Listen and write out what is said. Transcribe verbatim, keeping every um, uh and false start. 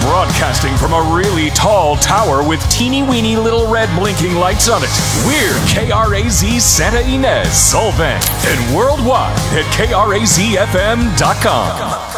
Broadcasting from a really tall tower with teeny weeny little red blinking lights on it, we're K R A Z Santa Ynez, Solvang, and worldwide at K R A Z F M dot com.